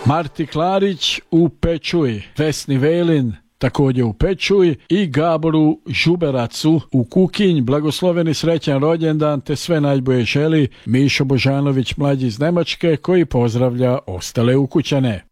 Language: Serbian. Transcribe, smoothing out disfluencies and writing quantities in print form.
Marti Klarić u Pečuj, Vesni Velin također u Pečuj i Gaboru Žuberacu u Kukinj. Blagosloveni srećan rođendan te sve najbolje želi Mišo Božanović mlađi iz Nemačke koji pozdravlja ostale ukućane.